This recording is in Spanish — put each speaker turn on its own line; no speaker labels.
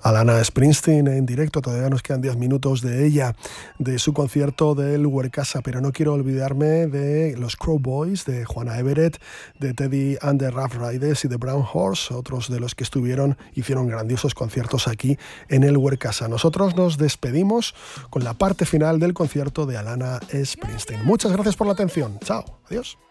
Alana Springsteen en directo, todavía nos quedan 10 minutos de ella, de su concierto del Huercasa, pero no quiero olvidarme de los Crow Boys, de Juana Everett, de Teddy and the Rough Riders y de Brown Horse, otros de los que hicieron grandiosos conciertos aquí en el Huercasa. Nosotros nos despedimos con la parte final del concierto de Alana Springsteen. Muchas gracias por la atención. Chao, adiós.